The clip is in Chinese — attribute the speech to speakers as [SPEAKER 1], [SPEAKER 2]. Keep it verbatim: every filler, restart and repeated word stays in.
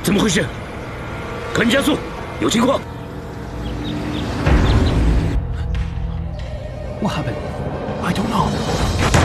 [SPEAKER 1] 怎么回事？赶紧加速，有情况。
[SPEAKER 2] What happened? I don't know.